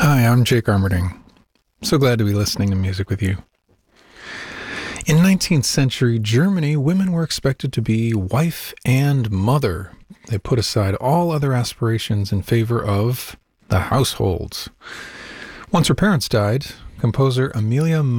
Hi, I'm Jake Armerding. So glad to be listening to music with you. In 19th century Germany, women were expected to be wife and mother. They put aside all other aspirations in favor of the households. Once her parents died, composer Amelia